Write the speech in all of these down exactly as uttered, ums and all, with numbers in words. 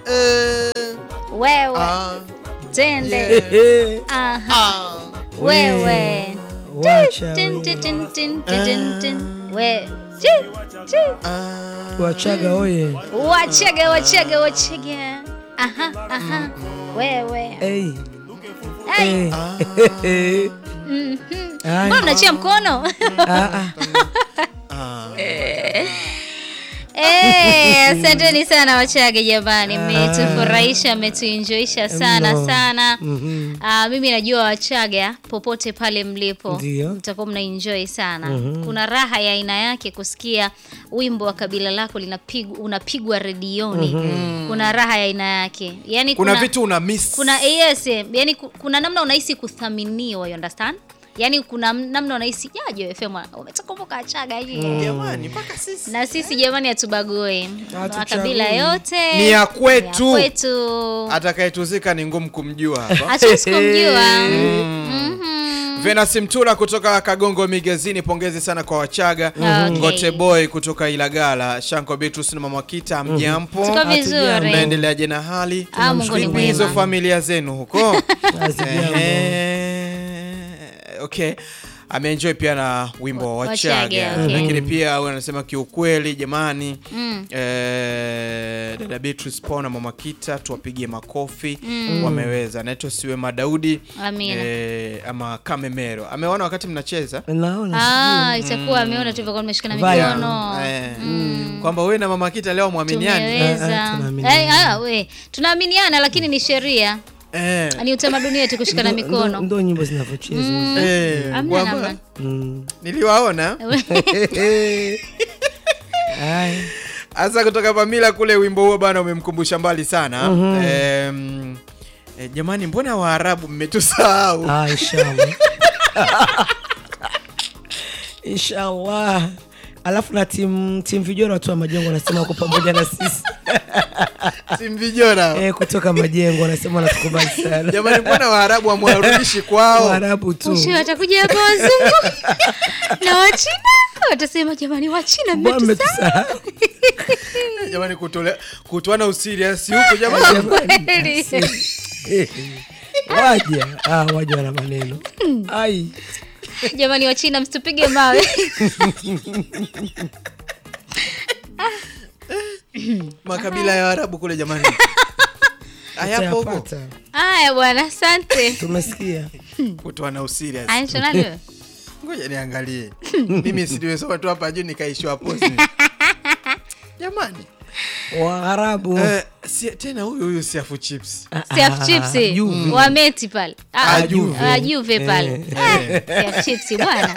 Eh, Wewe. ah, Tende. yeah. Aha. Ah. Wewe. Wacha Tin, tin, tin, tin, tin, tin. We. Chi, chi. Ah. Wachaga oye. Wachege, wachege, wachege. Aha, aha. Wewe. Hey. Hey. Hey. Mhm. Ai. Mbona mnachia mkono? Ah ah. Ah. Eh, asanteni sana Wachage jamani. Mmetufurahisha, mmetuenjoysha sana Mno. sana. Mhm. Ah, mimi najua Wachaga popote pale mlipo Ndio. mtakuwa mnaenjoy sana. Kuna raha ya aina yake kusikia wimbo wa kabila lako linapigwa unapigwa redioni. Kuna raha ya aina yake. Yaani Kuna kuna vitu una miss. kuna yes, yani ku- kuna namna unahisi kuthaminiwa, you understand? Yaani kuna namna unahisi jaje F M umetokomboka Wachaga hii. Jamani, mpaka sisi. Na sisi jamani hatubagui. Hatuchagui. Makabila yote Ni ya kwetu. Ni ya kwetu. Atakayetuzika ni ngumu kumjua hapa. Hatuwezi kumjua. Mhm. Venus Mtura kutoka Kagongo Migezini, pongezi sana kwa Wachaga. Okay. Ngote Boy kutoka Ilagala, Shanko Beatrice na Mama Kita, mjampo. Tuko vizuri. Naendeleaje na hali? Ah, Mungu ni Vipi hizo mwema. familia zenu huko? Hazijambo. Eh, okay. Ameenjoy pia na wimbo wa Wachaga, Wachaga. okay. Lakini pia huyu anasema kiukweli jamani, Mm. eh, dada Beatrice Pona, Mama Kita tuwapigie makofi. Wameweza. Naitwa Siwema Daudi. Amina. Eh, ama Kamemero. Ameona wakati mnacheza? Naona Ah, itakuwa ameona tulivyokuwa tumeshikana Vibe. mikono. Eh, kwamba wewe na Mama Kita leo mwaminiani. Tumeweza. Ah, ah, tunaaminiana. Eh, ah, we. Tunaaminiana lakini ni sheria. Eh. Ni utamaduni wetu kushikana Ndo- ndo- mikono. ndo nyimbo zinavyochezwa. Eh, Amna kwamba namna. Mm. niliwaona Ai. hasa kutoka Pamila kule, wimbo huo bana umemkumbusha mbali sana. Em, eh, jamani, mbona Waarabu mmetusahau? Ah, inshallah. Inshallah. Alafu na team team Vijora watu wa Majengo wanasema wako pamoja na sisi. Simvijora. Eh, kutoka Majengo wanasema wanatukubali sana. Jamani, mbona Waarabu hamwarudishi kwao? Waarabu tu. Mwisho watakuja hapa wazungu na Wachina watasema jamani Wachina Mbona mmetusahau. mmetusahau? Jamani, kutole kutoana usiriasi huko jamani. Kweli. Eh, Waja. Ah, waja wana maneno. Ai. Jamani Wachina msitupige mawe. Makabila ya Waarabu kule jamani. Hayapo huko. Utayapata. Haya bwana, asante. Tumesikia. Kutoana usiriasi. Aya, tunani wewe? Ngoja niangalie. Mimi sidiwesoma tu hapa juu nikaishwa post. Jamani. Waarabu. Eh, si, tena huyu huyu Siafu Chips. Siaf chips Juve. wa Meti pale. Ah, Ah, Juve. ah, Juve pale. Eh. Siaf chips bwana.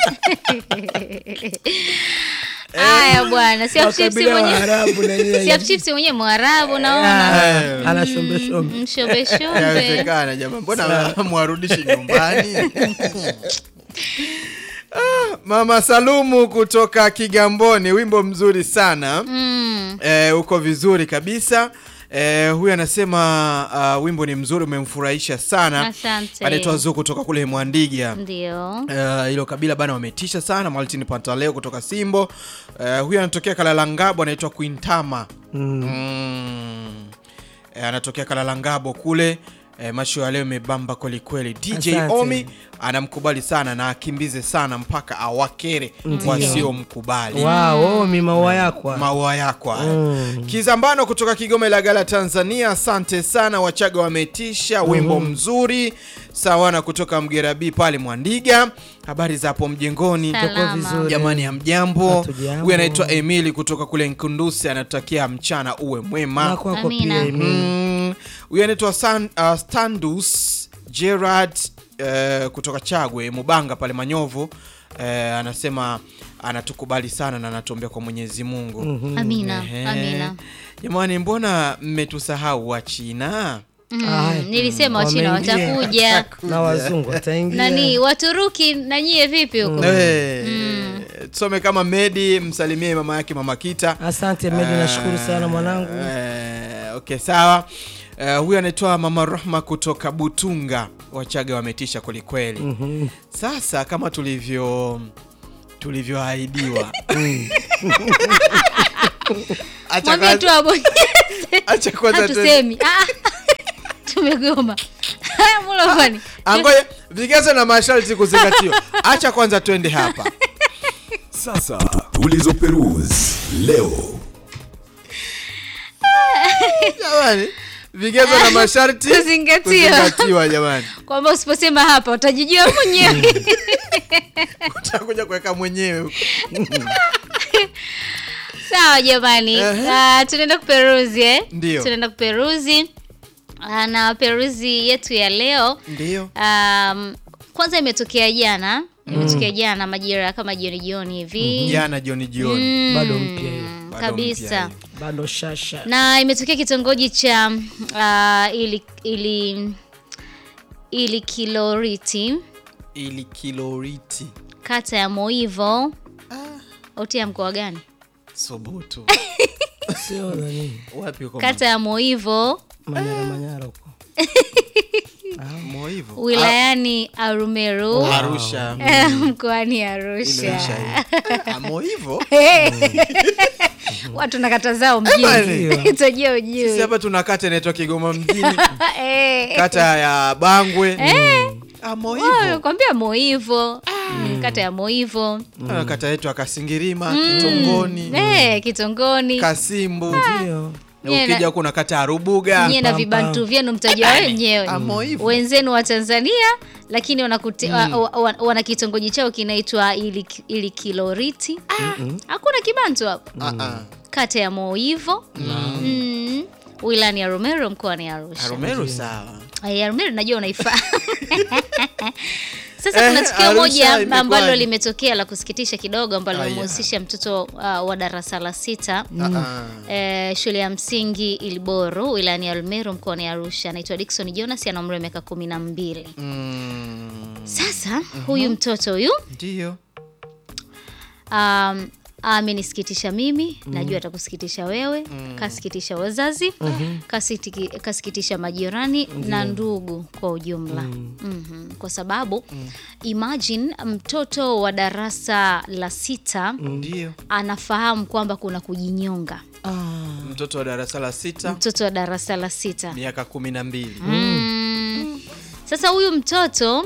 Haya bwana, Siaf chips Makabila mwenyewe. Waarabu na yeye. Siaf chips mwenyewe Mwarabu naona. Eh. Ana shombe shombe. Mshombe shombe. Yawezekana jamani, mbona mwarudishi nyumbani? Ah, Mama Salumu kutoka Kigamboni, wimbo mzuri sana. Mm. Eh, uko vizuri kabisa. Eh, huyu anasema uh, wimbo ni mzuri, umemfurahisha sana. Asante. Anaitwa Zuku kutoka kule Mwandiga. Ndio. Eh, hilo kabila bana wametisha sana. Martin Pantaleo kutoka Simbo. Eh, huyu anatokea Kalalangabo, anaitwa Quintama. Mm. Mm. E, anatokea Kalalangabo kule. E, masho ya leo imebamba kweli kweli. D J Asante. Omi anamkubali sana na akimbize sana mpaka awakere wasio mkubali. Wow, oh, mi maua yako. Maua yako haya. Mm. Kizambano kutoka Kigoma Ilagala Tanzania, asante sana. Wachaga wametisha, wimbo mzuri. Sawana kutoka Mgerabi pale Mwandiga. Habari za hapo mjengoni? Salama. Tuko vizuri. Jamani, hamjambo. Hatujambo. Huyu anaitwa Emily kutoka kule Nkundusi, anatakia mchana uwe mwema. Na kwako Amina. pia Emily. Mm, huyu anaitwa San, uh, Standus Gerard uh, kutoka Chagwe Mubanga pale Manyovu. Uh, anasema anatukubali sana na anatuombea kwa Mwenyezi Mungu. Amina. Ehe. Amina. Jamani, mbona mmetusahau wa China? Mm, nilisema Wachina Wameingia. watakuja. Na wazungu wataingia. Nani Waturuki na nyie vipi huko? Eh, tusome kama Medi, msalimie mama yake Mama Kita. Asante Medi, nashukuru sana mwanangu. Eh, okay, sawa. Uh, huyu anaitwa Mama Rahma kutoka Butunga. Wachaga wametisha kweli kweli. Mhm. Sasa kama tulivyo tulivyoahidiwa. Acha Mwambie tu kwanza, abonyeze. acha kwanza tu. Hatusemi. Ah. Tumegoma. Haya Mulofani. Angoja, vigezo na masharti kuzingatiwa. Acha kwanza twende hapa. Sasa tulizo peruse leo. Jamani, vigezo na masharti Kuzingatiwa. kuzingatiwa jamani. Kwamba usiposema hapa utajijua mwenyewe. Utakuja kuweka mwenyewe. Sawa jamani. Uh-huh. Uh, tunaenda kuperuzi eh? Ndio. Tunaenda kuperuzi. Uh, na peruzi yetu ya leo. Ndio. Um, kwanza imetokea jana. Imetokea jana majira kama jioni jioni hivi. Jana jioni jioni. Mm, Bado mpya hiyo. Bado kabisa. mpya hiyo. Bado shasha. Na imetokea kitongoji cha uh, ili ili ili Kiloriti, Ili Kiloriti. kata ya Moivo. Oti ya mkoa gani? Soboto. Sio nani? Wapi uko? Kata ya Moivo, Manyara Manyara huko. Moivo. wilayani Arumeru, Arusha. mkoani Arusha. Imeisha hii. Ah, Moivo. Watu na kata zao mjini. Jamani. Itojia Sisi ujui. hapa tuna kata inaitwa Kigoma mjini. Eh. Kata ya Bangwe. Eh. Ah, Oh, Moivo. kwambia Moivo. Mm, kata ya Moivo. Ah, kata yetu ya Kasingirima, Kitongoni, Eh, Kitongoni. Kasimbu. Ndio. Na Nyie na- ukija kuna kata ya Rubuga. Nyie na Pam, vibantu pam. vyenu mtajua wenyewe. Amo hivyo. Wenzenu wa Tanzania lakini wanakute, wa, wa, wa, wana kitongoji chao kinaitwa ili, ili Kiloriti. Hakuna kibantu hapo. Ah ah. Kata ya Moivo. Mm. Wilani ya Romero mkoani Arusha. Aromero sawa. Ay, Arumeri najua unaifahamu. Sasa Eh, kuna tukio Arusha moja imekuwaje? ambalo limetokea la kusikitisha kidogo ambalo Aya. limehusisha mtoto uh, wa darasa la sita Ah ah. eh, shule ya msingi Ilboru wilayani ya Arumeru mkoani Arusha. Anaitwa Dickson Jonas, ana umri wa miaka kumi na mbili. Mm. Sasa huyu mtoto huyu Ndio. um, amenisikitisha mimi, najua atakusikitisha wewe, kasikitisha wazazi, kasitiki, kasikitisha majirani na ndugu kwa ujumla. Mhm. Kwa sababu imagine mtoto wa darasa la sita Ndio. anafahamu kwamba kuna kujinyonga. Mtoto wa darasa la sita, Mtoto wa darasa la sita. miaka kumi na mbili. Mm. Sasa huyu mtoto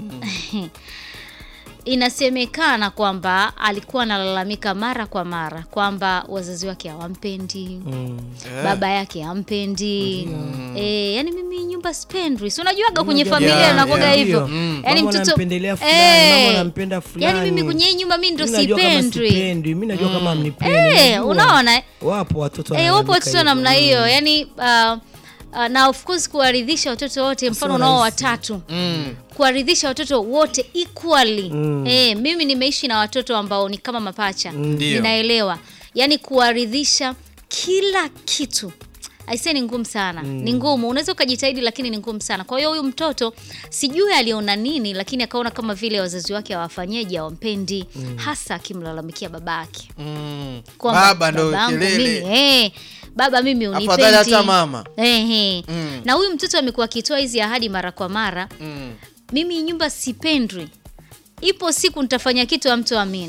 inasemekana kwamba alikuwa analalamika mara kwa mara kwamba wazazi wake hawampendi, Eh. baba yake hampendi. Eh, yani mimi nyumba spendwi. Si unajuaga kwenye familia yeah, inakuwa yeah. hivyo. Mm. Yani Mama mtoto anampendelea fulani, mama anampenda fulani. Yani mimi kwenye hii nyumba mimi ndo Mimi najua kama sipendwi. sipendi, mimi najua kama mnipendi. Eh, najua. unaona eh? Wapo watoto Eh, wapo wanalalamika watoto hivyo. namna hiyo. Yani uh, uh, na of course kuwaridhisha watoto wote, mfano Sio nao rahisi. watatu. Mm. Kuwaridhisha watoto wote equally. Mm. Eh, mimi nimeishi na watoto ambao ni kama mapacha. Ndio. Ninaelewa. Yaani kuwaridhisha kila kitu. Aisee ni ngumu sana. Ni ngumu. Unaweza ukajitahidi lakini ni ngumu sana. Kwa hiyo huyu mtoto sijui aliona nini lakini akaona kama vile wazazi wake hawafanyeje, hawampendi, hasa akimlalamikia babake. Mm. Kwamba Baba ndo babangu kelele. mimi, eh, baba mimi unipendi. Afadhali hata mama. Eh, eh. Mm. Na huyu mtoto amekuwa akitoa hizi ahadi mara kwa mara. Mm. Mimi nyumba sipendwi. Ipo siku nitafanya kitu amtoamini.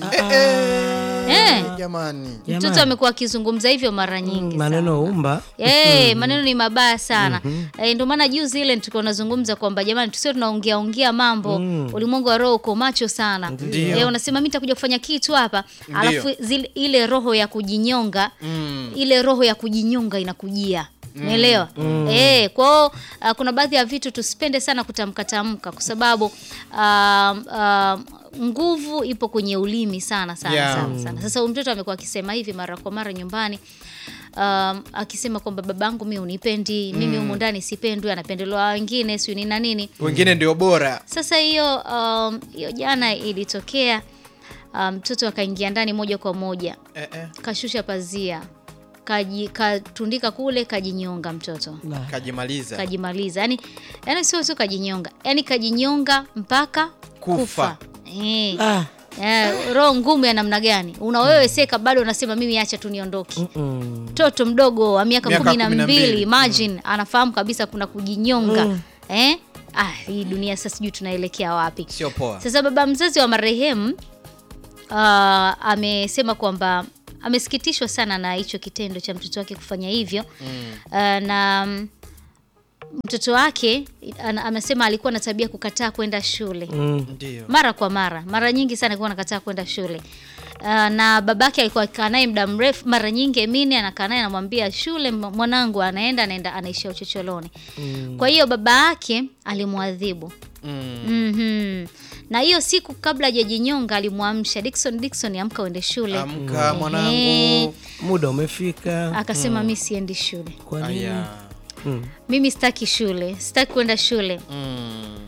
Eh. Jamani. Mtoto amekuwa akizungumza hivyo mara nyingi. Maneno umba. Eh, maneno ni mabaya sana. Eh, ndio maana juzi ile tulikuwa tunazungumza kwamba jamani tusio tunaongea ongea mambo. Ulimwengu wa roho uko macho sana. Ndio. Eh, unasema mimi nitakuja kufanya kitu hapa, Ndio. alafu zile, ile roho ya kujinyonga, Mm. ile roho ya kujinyonga inakujia. Umeelewa? Eh, kwao uh, kuna baadhi ya vitu tusipende sana kutamka tamka kwa sababu um, um, nguvu ipo kwenye ulimi sana sana Yeah. sana, sana. Sasa huyu mtoto amekuwa akisema hivi mara kwa mara nyumbani. Um, akisema kwamba babangu mimi unipendi, mimi humu ndani sipendwi, anapendelewa wengine, sio nini na nini. Wengine ndio bora. Sasa hiyo um, hiyo jana ilitokea mtoto um, akaingia ndani moja kwa moja. Eh, eh. Kashusha pazia. Kaji, katundika kule kajinyonga mtoto. Kajimaliza. Kajimaliza. Yaani yani sio sio kajinyonga. Yaani kajinyonga mpaka kufa. Kufa. Eh. Ah. Eh, roho ngumu ya namna gani? Una wewe seka bado unasema mimi acha tu niondoke. Mm. Mtoto mdogo wa miaka Miaka kumi na kumi na mbili. mbili imagine anafahamu kabisa kuna kujinyonga. Eh? Ah, hii dunia sasa sijui tunaelekea wapi. Sio poa. Sasa baba mzazi wa marehemu uh, amesema kwamba amesikitishwa sana na hicho kitendo cha mtoto wake kufanya hivyo. Mm. Uh, na um, mtoto wake an, amesema alikuwa na tabia kukataa kwenda shule. Mm. Ndio. Mara kwa mara, mara nyingi sana alikuwa anakataa kwenda shule. Uh, na babake alikuwa akikaa naye muda mrefu, mara nyingi Emini anakaa naye anamwambia shule mwanangu anaenda anaenda anaishia uchocholoni. Mm. Kwa hiyo baba yake alimwadhibu. Mm. Mhm. Na hiyo siku kabla hajajinyonga alimwamsha Dickson, Dickson amka uende shule. Amka mwanangu. Muda umefika. Akasema mimi siendi shule. Kwa nini? Aya. Mm. Mimi sitaki shule, sitaki kwenda shule. Mm.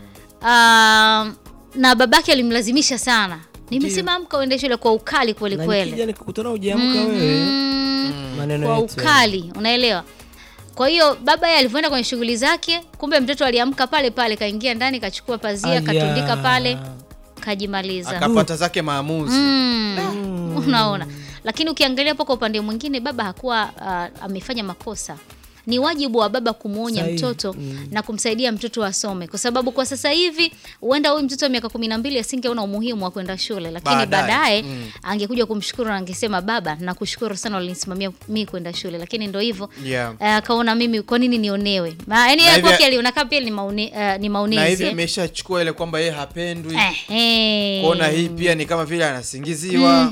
Uh, na babake alimlazimisha sana. Nimesema amka uende shule kwa ukali kweli Na kweli. nikija nikukutana hujaamka wewe. Mm, Maneno kwa yetu. ukali, unaelewa? Kwa hiyo baba yeye alivyoenda kwenye shughuli zake, kumbe mtoto aliamka pale pale, kaingia ndani, kachukua pazia, Aya. katundika pale, kajimaliza. Akapata zake maamuzi. Mm. Unaona? Lakini ukiangalia hapo kwa upande mwingine baba hakuwa uh, amefanya makosa. Ni wajibu wa baba kumuonya Sahi. mtoto Mm. na kumsaidia mtoto asome, kwa sababu kwa sasa hivi huenda huyu mtoto wa miaka kumi na mbili asingeona umuhimu wa kwenda shule, lakini Baadaye. baadaye Mm. angekuja kumshukuru na angesema baba, nakushukuru sana ulinisimamia mimi kwenda shule. Lakini ndio hivyo. Yeah. Uh, akaona mimi kwa nini nionewe? Ma, yani Na yeye hivi- kwake aliona kama pia ni maone, uh, ni Na maonezi. hivi eh. ameshachukua ile kwamba yeye hapendwi. Eh, eh. Kuona hii pia ni kama vile anasingiziwa.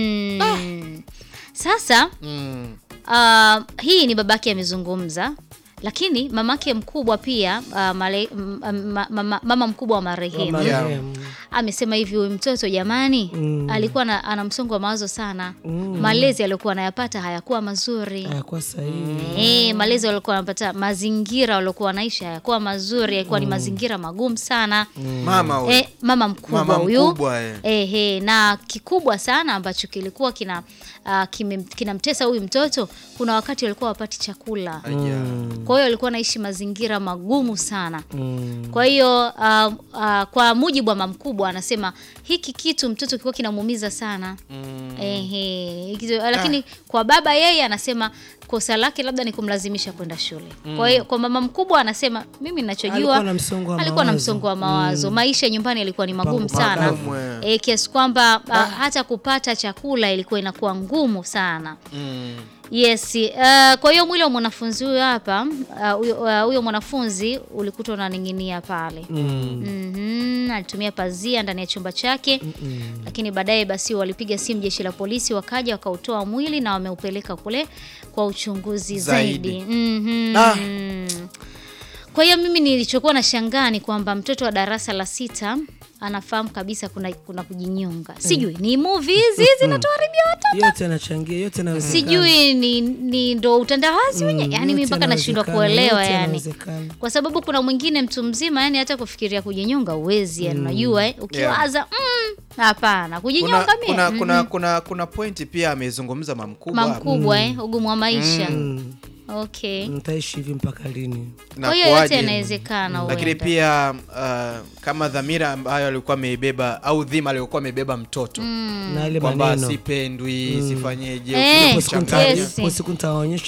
Mhm. Sasa Mm. uh, hii ni babake amezungumza, lakini mamake mkubwa pia uh, male, m, m, mama, mama mkubwa wa marehemu Marehemu. amesema hivi, huyu mtoto jamani, Mm. alikuwa na, ana msongo wa mawazo sana. Mm. Malezi aliyokuwa anayapata hayakuwa mazuri. Hayakuwa sahihi. Eh, malezi walikuwa wanapata, mazingira waliokuwa wanaishi hayakuwa mazuri, yalikuwa ni mazingira magumu sana. Mama huyu. Eh, mama mkubwa Mama huyu. mkubwa, eh. Eh, eh, na kikubwa sana ambacho kilikuwa kina uh, kinamtesa huyu mtoto, kuna wakati walikuwa wapati chakula. Aya. Kwa hiyo alikuwa anaishi mazingira magumu sana. Mm. Kwa hiyo uh, uh, kwa mujibu wa mama mkubwa anasema hiki kitu mtoto kilikuwa kinamuumiza sana. Mm. Ehe, ikizo- lakini kwa baba yeye anasema kosa lake labda ni kumlazimisha kwenda shule. Kwa hiyo kwa mama mkubwa anasema mimi ninachojua Alikuwa na msongo wa alikuwa na mawazo. msongo wa mawazo. Maisha nyumbani yalikuwa ni magumu Pangu sana. pakavu. Eh, kiasi kwamba uh, hata kupata chakula ilikuwa inakuwa ngumu sana. Mm. Yes, uh, kwa hiyo mwili wa mwanafunzi huyo hapa uh, huyo uh, huyo mwanafunzi ulikutwa unaning'inia pale. Mm. Mhm, alitumia pazia ndani ya chumba chake. Mm. Lakini baadaye basi walipiga simu jeshi la polisi, wakaja wakautoa mwili na wameupeleka kule kwa uchunguzi zaidi. Zaidi. Mhm. Ah. Kwa hiyo mimi nilichokuwa na shangaa ni kwamba mtoto wa darasa la sita anafahamu kabisa kuna kuna kujinyonga. Sijui ni movie hizi zinatuharibia watoto. Yote anachangia, yote anawezekana. Sijui ni, ni ndo utandawazi wenyewe. Yaani mimi Yote mpaka nashindwa yanawezekana, kuelewa yote yani. yanawezekana. Kwa sababu kuna mwingine mtu mzima yani hata kufikiria kujinyonga uwezi yani unajua eh ukiwaza mm, hapana kujinyonga Kuna, mimi. kuna, Mm. kuna, kuna, kuna pointi pia amezungumza mamkubwa. Mama mkubwa eh ugumu wa maisha. Mm. Okay. Mtaishi hivi mpaka lini? Na Kwa hiyo yote kuwaje. yanawezekana Lakini huenda. pia uh, kama dhamira ambayo alikuwa ameibeba au dhima aliyokuwa ameibeba mtoto Na ile kwamba maneno. sipendwi, sifanyeje, Eh, ukija Kwa siku kuchanganya. nita- yes. kwa siku nitawaonyesha